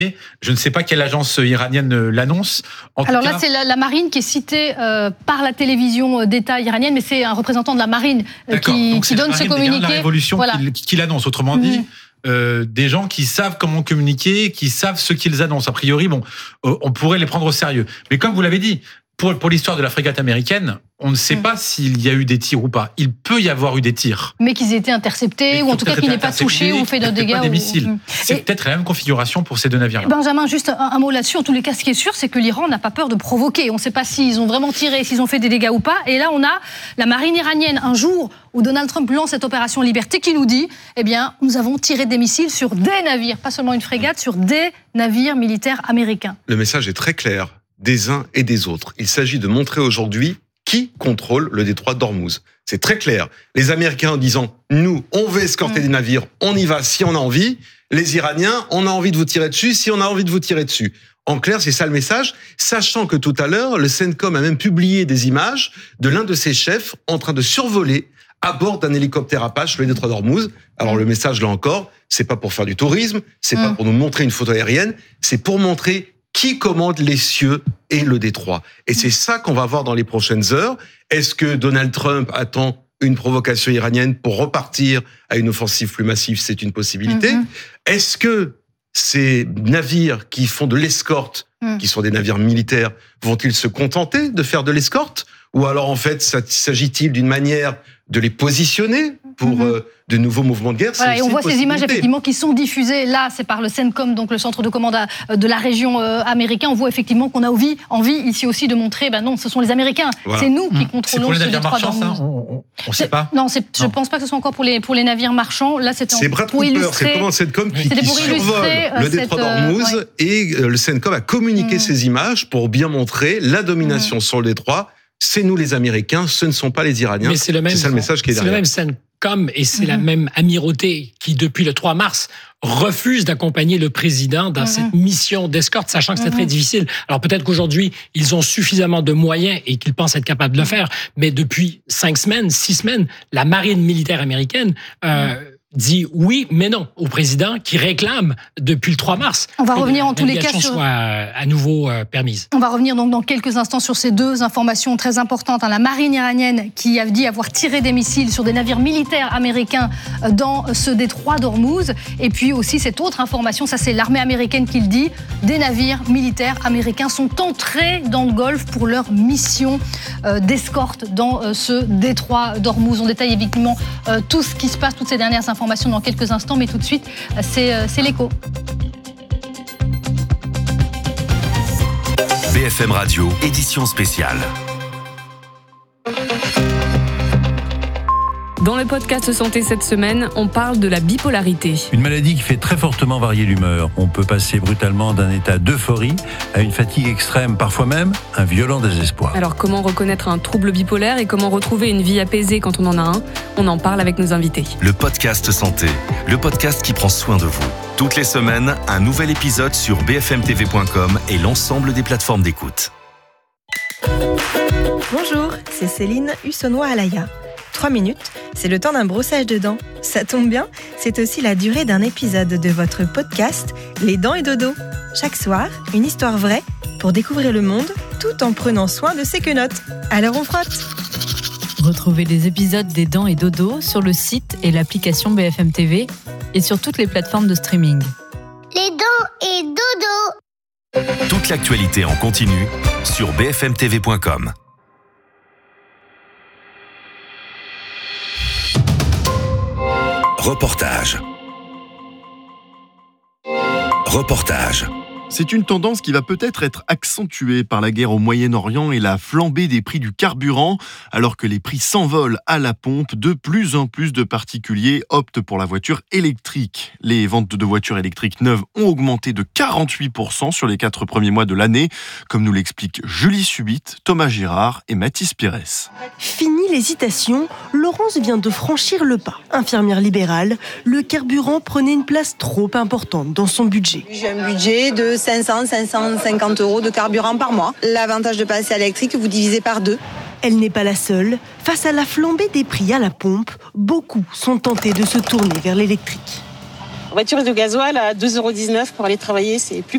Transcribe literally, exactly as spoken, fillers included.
Je ne sais pas quelle agence iranienne l'annonce. En Alors tout là, cas, c'est la, la marine qui est citée euh, par la télévision d'État iranienne, mais c'est un représentant de la marine euh, qui, donc qui c'est donne la ce marine des gardes de communiqué. la Révolution Voilà. qui, qui l'annonce. Autrement dit, Mmh. euh, des gens qui savent comment communiquer, qui savent ce qu'ils annoncent. A priori, bon, euh, on pourrait les prendre au sérieux. Mais comme vous l'avez dit, pour, pour l'histoire de la frégate américaine, on ne sait mmh. pas s'il y a eu des tirs ou pas. Il peut y avoir eu des tirs. Mais qu'ils aient été interceptés, Mais ou en tout cas qu'ils n'aient pas touché ou fait de dégâts. Pas des ou... missiles. Mmh. C'est Et... peut-être la même configuration pour ces deux navires-là. Benjamin, juste un, un mot là-dessus. En tous les cas, ce qui est sûr, c'est que l'Iran n'a pas peur de provoquer. On ne sait pas s'ils ont vraiment tiré, s'ils ont fait des dégâts ou pas. Et là, on a la marine iranienne, un jour où Donald Trump lance cette opération Liberté, qui nous dit, eh bien, nous avons tiré des missiles sur des navires, pas seulement une frégate, sur des navires militaires américains. Le message est très clair, des uns et des autres. Il s'agit de montrer aujourd'hui qui contrôle le détroit d'Ormuz. C'est très clair. Les Américains en disant « Nous, on veut escorter mmh. des navires, on y va si on a envie ». Les Iraniens, on a envie de vous tirer dessus si on a envie de vous tirer dessus. En clair, c'est ça le message, sachant que tout à l'heure, le CENTCOM a même publié des images de l'un de ses chefs en train de survoler à bord d'un hélicoptère Apache le détroit d'Ormuz. Alors le message, là encore, c'est pas pour faire du tourisme, c'est mmh. pas pour nous montrer une photo aérienne, c'est pour montrer qui commande les cieux et le détroit. Et c'est ça qu'on va voir dans les prochaines heures. Est-ce que Donald Trump attend une provocation iranienne pour repartir à une offensive plus massive? C'est une possibilité. Mm-hmm. Est-ce que ces navires qui font de l'escorte, mm. qui sont des navires militaires, vont-ils se contenter de faire de l'escorte? Ou alors, en fait, s'agit-il d'une manière de les positionner pour mmh. euh, de nouveaux mouvements de guerre? Voilà, et on voit ces images effectivement qui sont diffusées. Là, c'est par le CENTCOM, donc le centre de commande de la région euh, américain. On voit effectivement qu'on a envie, envie ici aussi de montrer, ben non, ce sont les Américains. Voilà. C'est nous qui contrôlons c'est pour les ce navires détroit marchands, d'Ormuz. ça On ne sait pas. Non, c'est, je ne pense pas que ce soit encore pour les, pour les navires marchands. Là, c'était c'est Brad pour Cooper, illustrer. c'est comment le CENTCOM qui, qui survole le détroit d'Ormuz. Euh, ouais. Et euh, le CENTCOM a communiqué mmh. ces images pour bien montrer la domination mmh. sur le détroit. C'est nous les Américains, ce ne sont pas les Iraniens. Mais c'est, le même, c'est ça le message qui est derrière. C'est le même CENTCOM et c'est mmh. la même amirauté qui, depuis le trois mars, refuse d'accompagner le président dans mmh. cette mission d'escorte, sachant que c'est mmh. très difficile. Alors peut-être qu'aujourd'hui, ils ont suffisamment de moyens et qu'ils pensent être capables de le faire, mais depuis cinq semaines, six semaines, la marine militaire américaine... Euh, mmh. dit oui, mais non au président qui réclame depuis le trois mars. On va revenir en tous les cas sur... soit à nouveau permise. On va revenir donc dans quelques instants sur ces deux informations très importantes. La marine iranienne qui a dit avoir tiré des missiles sur des navires militaires américains dans ce détroit d'Ormuz. Et puis aussi cette autre information, ça c'est l'armée américaine qui le dit, des navires militaires américains sont entrés dans le Golfe pour leur mission d'escorte dans ce détroit d'Ormuz. On détaille évidemment tout ce qui se passe, toutes ces dernières informations dans quelques instants, mais tout de suite, c'est, c'est l'écho. B F M Radio, édition spéciale. Dans le podcast Santé cette semaine, on parle de la bipolarité. Une maladie qui fait très fortement varier l'humeur. On peut passer brutalement d'un état d'euphorie à une fatigue extrême, parfois même un violent désespoir. Alors comment reconnaître un trouble bipolaire et comment retrouver une vie apaisée quand on en a un? On en parle avec nos invités. Le podcast Santé, le podcast qui prend soin de vous. Toutes les semaines, un nouvel épisode sur b f m t v point com et l'ensemble des plateformes d'écoute. Bonjour, c'est Céline Hussonnois-Alaya. Trois minutes, c'est le temps d'un brossage de dents. Ça tombe bien, c'est aussi la durée d'un épisode de votre podcast Les Dents et Dodo. Chaque soir, une histoire vraie pour découvrir le monde tout en prenant soin de ses quenottes. Alors on frotte. Retrouvez les épisodes des Dents et Dodo sur le site et l'application B F M T V et sur toutes les plateformes de streaming. Les Dents et Dodo. Toute l'actualité en continu sur b f m t v point com. Reportage. Reportage. C'est une tendance qui va peut-être être accentuée par la guerre au Moyen-Orient et la flambée des prix du carburant. Alors que les prix s'envolent à la pompe, de plus en plus de particuliers optent pour la voiture électrique. Les ventes de voitures électriques neuves ont augmenté de quarante-huit pour cent sur les quatre premiers mois de l'année, comme nous l'expliquent Julie Subit, Thomas Girard et Mathis Pires. Fini l'hésitation, Laurence vient de franchir le pas. Infirmière libérale, le carburant prenait une place trop importante dans son budget. J'ai un budget de cinq cents à cinq cent cinquante euros de carburant par mois. L'avantage de passer à l'électrique, vous divisez par deux. Elle n'est pas la seule. Face à la flambée des prix à la pompe, beaucoup sont tentés de se tourner vers l'électrique. Voiture de gasoil à deux euros dix-neuf pour aller travailler, c'est plus